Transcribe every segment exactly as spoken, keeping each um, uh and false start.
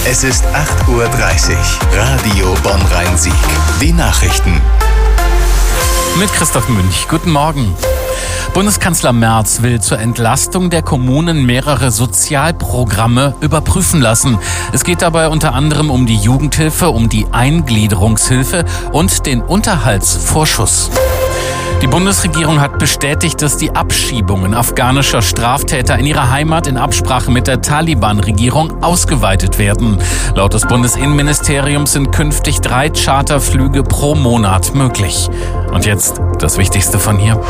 Es ist acht Uhr dreißig. Radio Bonn-Rhein-Sieg. Die Nachrichten. Mit Christoph Münch. Guten Morgen. Bundeskanzler Merz will zur Entlastung der Kommunen mehrere Sozialprogramme überprüfen lassen. Es geht dabei unter anderem um die Jugendhilfe, um die Eingliederungshilfe und den Unterhaltsvorschuss. Die Bundesregierung hat bestätigt, dass die Abschiebungen afghanischer Straftäter in ihre Heimat in Absprache mit der Taliban-Regierung ausgeweitet werden. Laut des Bundesinnenministeriums sind künftig drei Charterflüge pro Monat möglich. Und jetzt das Wichtigste von hier.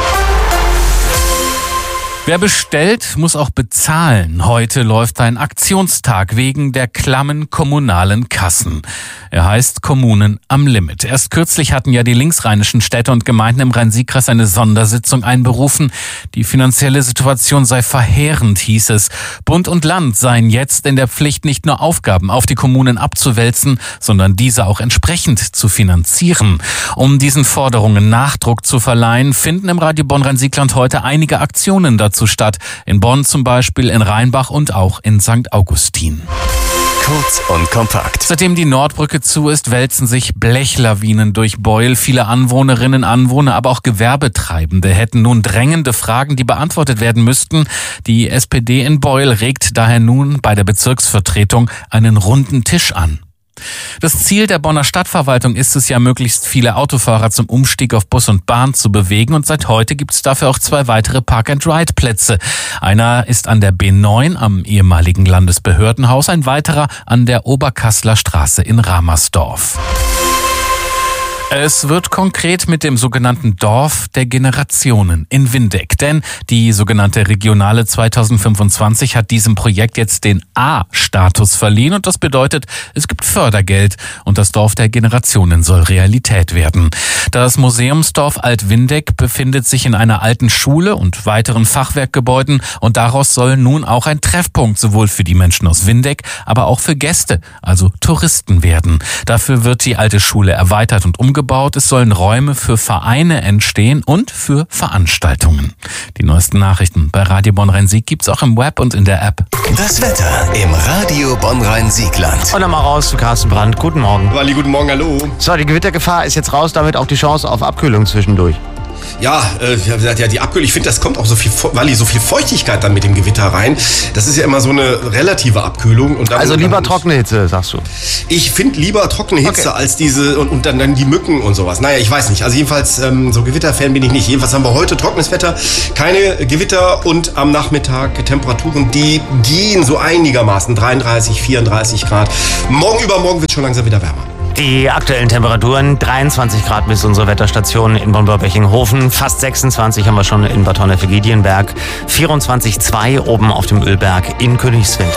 Wer bestellt, muss auch bezahlen. Heute läuft ein Aktionstag wegen der klammen kommunalen Kassen. Er heißt Kommunen am Limit. Erst kürzlich hatten ja die linksrheinischen Städte und Gemeinden im Rhein-Sieg-Kreis eine Sondersitzung einberufen. Die finanzielle Situation sei verheerend, hieß es. Bund und Land seien jetzt in der Pflicht, nicht nur Aufgaben auf die Kommunen abzuwälzen, sondern diese auch entsprechend zu finanzieren. Um diesen Forderungen Nachdruck zu verleihen, finden im Radio Bonn-Rhein-Siegland heute einige Aktionen dazu statt. In Bonn zum Beispiel, in Rheinbach und auch in Sankt Augustin. Kurz und kompakt. Seitdem die Nordbrücke zu ist, wälzen sich Blechlawinen durch Beuel. Viele Anwohnerinnen, Anwohner, aber auch Gewerbetreibende hätten nun drängende Fragen, die beantwortet werden müssten. Die S P D in Beuel regt daher nun bei der Bezirksvertretung einen runden Tisch an. Das Ziel der Bonner Stadtverwaltung ist es ja, möglichst viele Autofahrer zum Umstieg auf Bus und Bahn zu bewegen. Und seit heute gibt es dafür auch zwei weitere Park-and-Ride-Plätze. Einer ist an der B neun am ehemaligen Landesbehördenhaus, ein weiterer an der Oberkasseler Straße in Ramersdorf. Es wird konkret mit dem sogenannten Dorf der Generationen in Windeck, denn die sogenannte Regionale zweitausendfünfundzwanzig hat diesem Projekt jetzt den A-Status verliehen und das bedeutet, es gibt Fördergeld und das Dorf der Generationen soll Realität werden. Das Museumsdorf Alt-Windeck befindet sich in einer alten Schule und weiteren Fachwerkgebäuden und daraus soll nun auch ein Treffpunkt sowohl für die Menschen aus Windeck, aber auch für Gäste, also Touristen werden. Dafür wird die alte Schule erweitert und umgebaut. Es sollen Räume für Vereine entstehen und für Veranstaltungen. Die neuesten Nachrichten bei Radio Bonn-Rhein-Sieg gibt's auch im Web und in der App. Das Wetter im Radio Bonn-Rhein-Siegland. Und dann mal raus zu Carsten Brandt. Guten Morgen. Wally, guten Morgen, hallo. So, die Gewittergefahr ist jetzt raus, damit auch die Chance auf Abkühlung zwischendurch. Ja, äh, ja, die Abkühlung, ich finde, das kommt auch so viel, Wally, so viel Feuchtigkeit dann mit dem Gewitter rein. Das ist ja immer so eine relative Abkühlung. Und dann, also lieber dann, trockene Hitze, sagst du? Ich finde lieber trockene Hitze okay. als diese und, und dann, dann die Mücken und sowas. Naja, ich weiß nicht. Also jedenfalls, ähm, so Gewitterfan bin ich nicht. Jedenfalls haben wir heute trockenes Wetter, keine Gewitter und am Nachmittag Temperaturen, die gehen so einigermaßen dreiunddreißig, vierunddreißig Grad. Morgen übermorgen wird es schon langsam wieder wärmer. Die aktuellen Temperaturen, dreiundzwanzig Grad bis unsere Wetterstation in Bonn-Börbecking-Hofen, fast sechsundzwanzig haben wir schon in Bad Honnef-Giedienberg, vierundzwanzig Komma zwei oben auf dem Ölberg in Königswinter.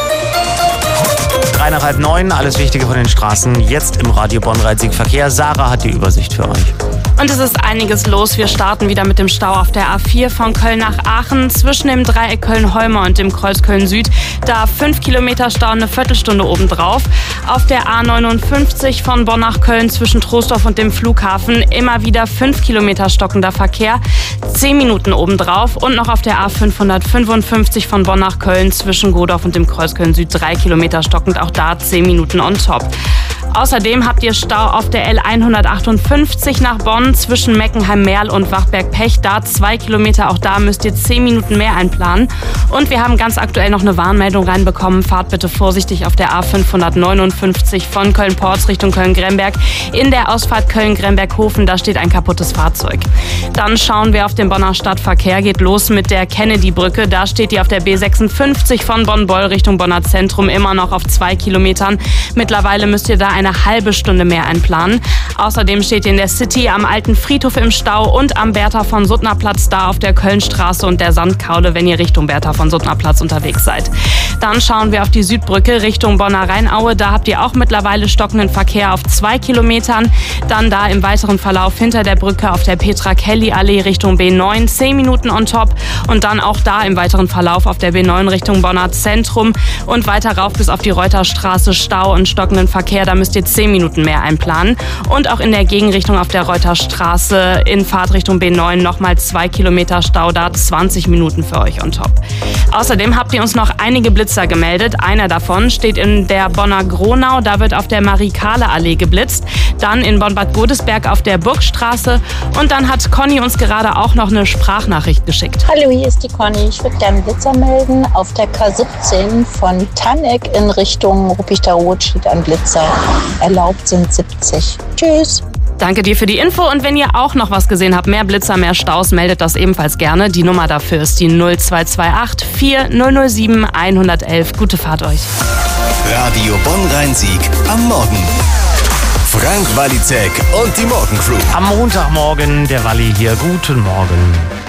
Drei nach halb neun, alles Wichtige von den Straßen, jetzt im Radio Bonn-Rhein-Sieg Verkehr. Sarah hat die Übersicht für euch. Und es ist einiges los. Wir starten wieder mit dem Stau auf der A vier von Köln nach Aachen zwischen dem Dreieck Köln-Holmer und dem Kreuz Köln-Süd. Da fünf Kilometer Stau, eine Viertelstunde obendrauf. Auf der A neunundfünfzig von Bonn nach Köln zwischen Troisdorf und dem Flughafen immer wieder fünf Kilometer stockender Verkehr, zehn Minuten obendrauf. Und noch auf der A fünfhundertfünfundfünfzig von Bonn nach Köln zwischen Godorf und dem Kreuz Köln-Süd drei Kilometer stockend, auch da zehn Minuten on top. Außerdem habt ihr Stau auf der L hundertachtundfünfzig nach Bonn zwischen Meckenheim-Merl und Wachberg-Pech. Da zwei Kilometer, auch da müsst ihr zehn Minuten mehr einplanen. Und wir haben ganz aktuell noch eine Warnmeldung reinbekommen. Fahrt bitte vorsichtig auf der A fünfhundertneunundfünfzig von Köln-Porz Richtung Köln-Gremberg. In der Ausfahrt Köln-Gremberg-Hofen, da steht ein kaputtes Fahrzeug. Dann schauen wir auf den Bonner Stadtverkehr. Geht los mit der Kennedy-Brücke. Da steht die auf der B sechsundfünfzig von Bonn-Boll Richtung Bonner Zentrum immer noch auf zwei Kilometern. Mittlerweile müsst ihr da eine halbe Stunde mehr einplanen. Außerdem steht ihr in der City am alten Friedhof im Stau und am Bertha von Suttner Platz da auf der Kölnstraße und der Sandkaule, wenn ihr Richtung Bertha von Suttner Platz unterwegs seid. Dann schauen wir auf die Südbrücke Richtung Bonner Rheinaue. Da habt ihr auch mittlerweile stockenden Verkehr auf zwei Kilometern. Dann da im weiteren Verlauf hinter der Brücke auf der Petra-Kelly-Allee Richtung B neun, zehn Minuten on top. Und dann auch da im weiteren Verlauf auf der B neun Richtung Bonner Zentrum und weiter rauf bis auf die Reuterstraße Stau und stockenden Verkehr. Da müsst müsst ihr zehn Minuten mehr einplanen. Und auch in der Gegenrichtung auf der Reuterstraße in Fahrtrichtung B neun nochmal zwei Kilometer Stau, da zwanzig Minuten für euch on top. Außerdem habt ihr uns noch einige Blitzer gemeldet. Einer davon steht in der Bonner Gronau, da wird auf der Marie-Kahle-Allee geblitzt. Dann in Bonn-Bad Godesberg auf der Burgstraße. Und dann hat Conny uns gerade auch noch eine Sprachnachricht geschickt. Hallo, hier ist die Conny. Ich würde gerne Blitzer melden. Auf der K siebzehn von Tanneck in Richtung Ruppichterrot steht ein Blitzer. Erlaubt sind siebzig. Tschüss. Danke dir für die Info und wenn ihr auch noch was gesehen habt, mehr Blitzer, mehr Staus, meldet das ebenfalls gerne. Die Nummer dafür ist die null zwei zwei acht vier null null sieben eins eins eins. Gute Fahrt euch. Radio Bonn-Rhein-Sieg am Morgen. Frank Walizek und die Morgencrew. Am Montagmorgen der Walli hier. Guten Morgen.